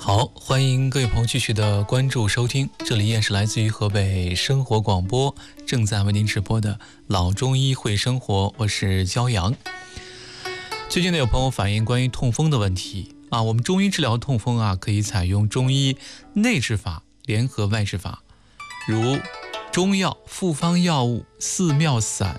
好，欢迎各位朋友继续的关注收听，这里依然是来自于河北生活广播正在为您直播的老中医会生活，我是焦阳。最近呢，有朋友反映关于痛风的问题啊，我们中医治疗痛风啊，可以采用中医内治法联合外治法，如中药、复方药物、四妙散、